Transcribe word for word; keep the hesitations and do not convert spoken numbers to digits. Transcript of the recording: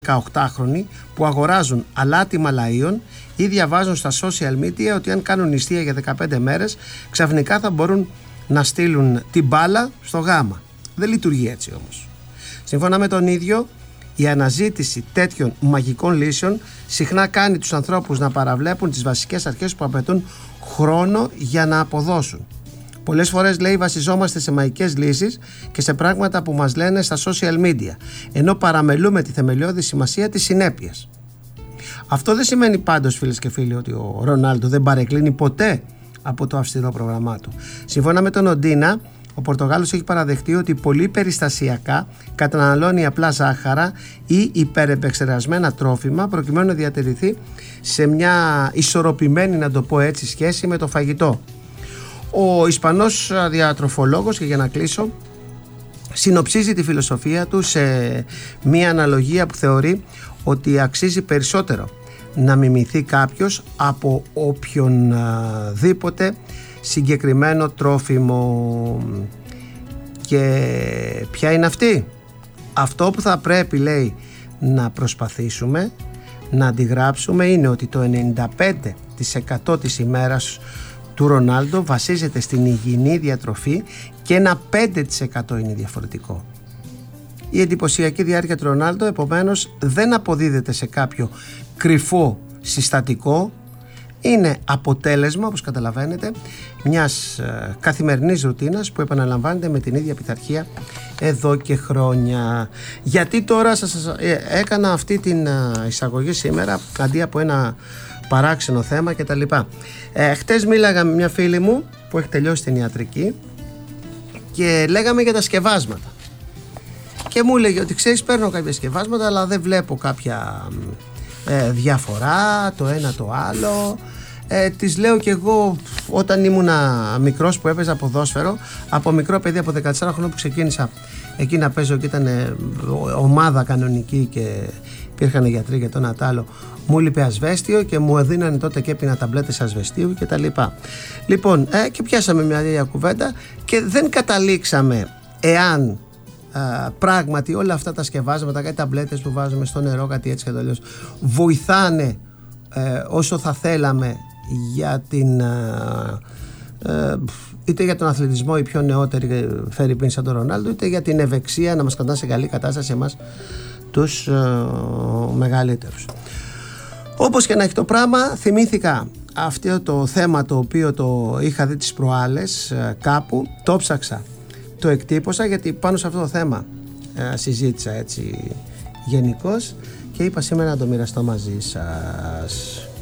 δεκαοκτάχρονοι που αγοράζουν αλάτι μαλαΐων ή διαβάζουν στα social media ότι αν κάνουν νηστεία για δεκαπέντε μέρες ξαφνικά θα μπορούν να στείλουν την μπάλα στο γάμα. Δεν λειτουργεί έτσι όμως. Σύμφωνα με τον ίδιο, η αναζήτηση τέτοιων μαγικών λύσεων συχνά κάνει τους ανθρώπους να παραβλέπουν τις βασικές αρχές που απαιτούν χρόνο για να αποδώσουν. Πολλές φορές, λέει, βασιζόμαστε σε μαγικές λύσεις και σε πράγματα που μας λένε στα social media, ενώ παραμελούμε τη θεμελιώδη σημασία της συνέπειας. Αυτό δεν σημαίνει πάντως, φίλες και φίλοι, ότι ο Ρονάλντο δεν παρεκκλίνει ποτέ από το αυστηρό πρόγραμμά του. Σύμφωνα με τον Οντίνα, ο Πορτογάλος έχει παραδεχτεί ότι πολύ περιστασιακά καταναλώνει απλά ζάχαρα ή υπερεπεξεργασμένα τρόφιμα προκειμένου να διατηρηθεί σε μια ισορροπημένη, να το πω έτσι, σχέση με το φαγητό. Ο Ισπανός διατροφολόγος, και για να κλείσω, συνοψίζει τη φιλοσοφία του σε μια αναλογία που θεωρεί ότι αξίζει περισσότερο να μιμηθεί κάποιος από οποιονδήποτε συγκεκριμένο τρόφιμο. Και ποια είναι αυτή? Αυτό που θα πρέπει, λέει, να προσπαθήσουμε να αντιγράψουμε είναι ότι το ενενήντα πέντε τοις εκατό της ημέρας του Ρονάλντο βασίζεται στην υγιεινή διατροφή και ένα πέντε τοις εκατό είναι διαφορετικό. Η εντυπωσιακή διάρκεια του Ρονάλντο, επομένως, δεν αποδίδεται σε κάποιο κρυφό συστατικό. Είναι αποτέλεσμα, όπως καταλαβαίνετε, μιας ε, καθημερινής ρουτίνας που επαναλαμβάνεται με την ίδια πειθαρχία εδώ και χρόνια. Γιατί τώρα σας ε, έκανα αυτή την ε, εισαγωγή σήμερα αντί από ένα παράξενο θέμα κτλ. Ε, χτες μίλαγα με μια φίλη μου που έχει τελειώσει την ιατρική και λέγαμε για τα σκευάσματα. Και μου έλεγε ότι, ξέρεις, παίρνω κάποια σκευάσματα αλλά δεν βλέπω κάποια ε, διαφορά, το ένα το άλλο. Ε, της λέω και εγώ, όταν ήμουνα μικρός που έπαιζα ποδόσφαιρο, από μικρό παιδί, από δεκατέσσερα χρόνια που ξεκίνησα εκεί να παίζω και ήταν ε, ομάδα κανονική και υπήρχαν γιατροί για το ένα τ' άλλο, μου έλειπε ασβέστιο και μου έδιναν τότε και έπινα ταμπλέτες ασβεστίου και τα λοιπά. Λοιπόν, ε, και πιάσαμε μια τέτοια κουβέντα και δεν καταλήξαμε εάν Uh, πράγματι όλα αυτά τα σκευάσματα, κάτι ταμπλέτες που βάζουμε στο νερό, κάτι έτσι και το αλλιώς, βοηθάνε uh, όσο θα θέλαμε για την uh, uh, είτε για τον αθλητισμό, οι πιο νεότεροι φέρει πίν σαν τον Ρονάλντο, είτε για την ευεξία, να μας κρατάνε σε καλή κατάσταση εμάς τους uh, μεγαλύτερους. Όπως και να έχει το πράγμα, θυμήθηκα αυτό το θέμα το οποίο το είχα δει τις προάλλες uh, κάπου, το ψάξα, το εκτύπωσα, γιατί πάνω σε αυτό το θέμα ε, συζήτησα έτσι γενικώς και είπα σήμερα να το μοιραστώ μαζί σας.